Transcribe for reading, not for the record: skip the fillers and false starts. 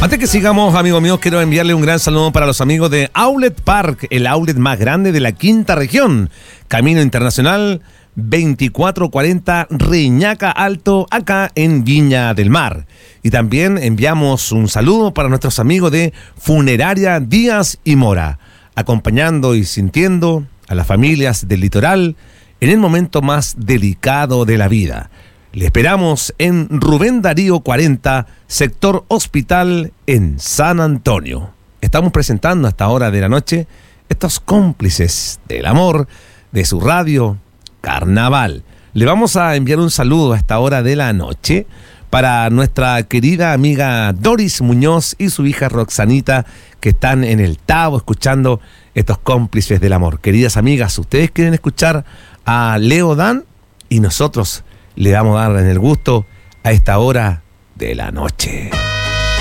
Antes que sigamos, amigos míos, quiero enviarle un gran saludo para los amigos de Outlet Park, el outlet más grande de la quinta región. Camino Internacional 2440 Reñaca Alto, acá en Viña del Mar. Y también enviamos un saludo para nuestros amigos de Funeraria Díaz y Mora, acompañando y sintiendo a las familias del litoral en el momento más delicado de la vida. Le esperamos en Rubén Darío 40, sector Hospital, en San Antonio. Estamos presentando a esta hora de la noche estos cómplices del amor de su radio Carnaval. Le vamos a enviar un saludo a esta hora de la noche para nuestra querida amiga Doris Muñoz y su hija Roxanita, que están en el Tabo escuchando estos cómplices del amor. Queridas amigas, ustedes quieren escuchar a Leo Dan y nosotros le damos a dar en el gusto a esta hora de la noche.